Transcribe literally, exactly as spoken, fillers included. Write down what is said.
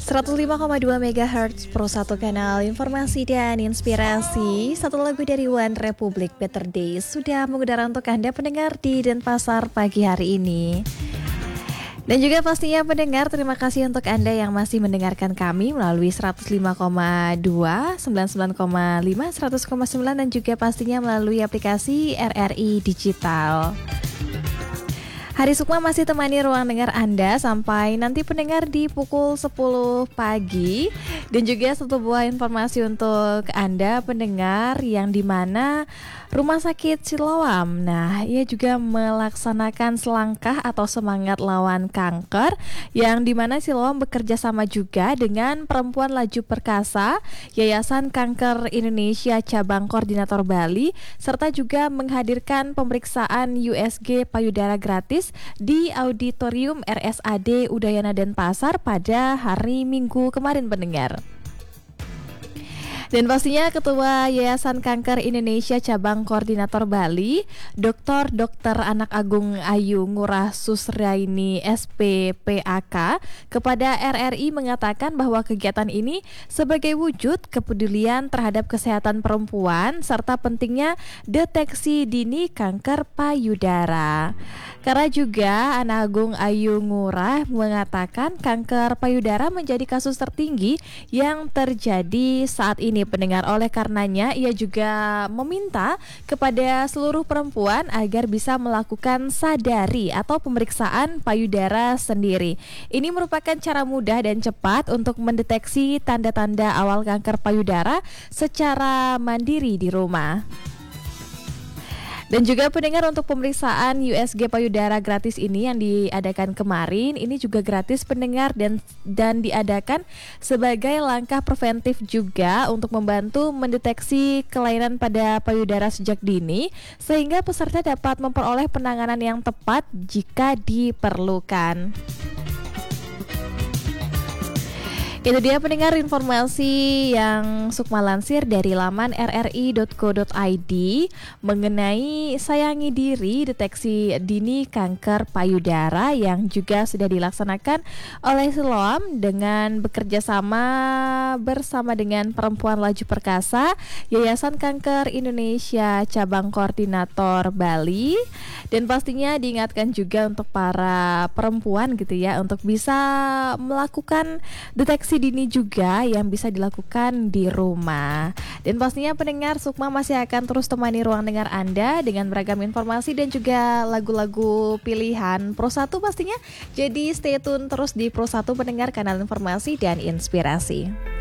seratus lima koma dua megahertz Pro satu kanal informasi dan inspirasi. Satu lagu dari One Republic, Better Days, sudah mengudara untuk Anda pendengar di Denpasar pagi hari ini. Dan juga pastinya pendengar, terima kasih untuk Anda yang masih mendengarkan kami melalui seratus lima koma dua, sembilan puluh sembilan koma lima, seratus koma sembilan dan juga pastinya melalui aplikasi R R I Digital. Hari Sukma masih temani ruang dengar Anda sampai nanti pendengar di pukul sepuluh pagi. Dan juga satu buah informasi untuk Anda pendengar yang dimana Rumah Sakit Siloam, nah ia juga melaksanakan selangkah atau semangat lawan kanker, yang dimana Siloam bekerja sama juga dengan Perempuan Laju Perkasa, Yayasan Kanker Indonesia Cabang Koordinator Bali, serta juga menghadirkan pemeriksaan U S G payudara gratis di Auditorium R S A D Udayana Denpasar pada hari Minggu kemarin pendengar. Dan pastinya Ketua Yayasan Kanker Indonesia Cabang Koordinator Bali, Doktor Dokter Anak Agung Ayu Ngurah Susraini S P P A K, kepada R R I mengatakan bahwa kegiatan ini sebagai wujud kepedulian terhadap kesehatan perempuan serta pentingnya deteksi dini kanker payudara. Karena juga Anak Agung Ayu Ngurah mengatakan kanker payudara menjadi kasus tertinggi yang terjadi saat ini pendengar. Oleh karenanya ia juga meminta kepada seluruh perempuan agar bisa melakukan sadari atau pemeriksaan payudara sendiri. Ini merupakan cara mudah dan cepat untuk mendeteksi tanda-tanda awal kanker payudara secara mandiri di rumah. Dan juga pendengar, untuk pemeriksaan U S G payudara gratis ini yang diadakan kemarin, ini juga gratis pendengar dan dan diadakan sebagai langkah preventif juga untuk membantu mendeteksi kelainan pada payudara sejak dini, sehingga peserta dapat memperoleh penanganan yang tepat jika diperlukan. Itu dia pendengar informasi yang Sukma lansir dari laman r r i dot co dot i d mengenai sayangi diri deteksi dini kanker payudara yang juga sudah dilaksanakan oleh Siloam dengan bekerja sama bersama dengan Perempuan Laju Perkasa, Yayasan Kanker Indonesia Cabang Koordinator Bali. Dan pastinya diingatkan juga untuk para perempuan gitu ya, untuk bisa melakukan deteksi dini juga yang bisa dilakukan di rumah. Dan pastinya pendengar, Sukma masih akan terus temani ruang dengar Anda dengan beragam informasi dan juga lagu-lagu pilihan Pro satu pastinya. Jadi stay tune terus di Pro satu pendengar, kanal informasi dan inspirasi.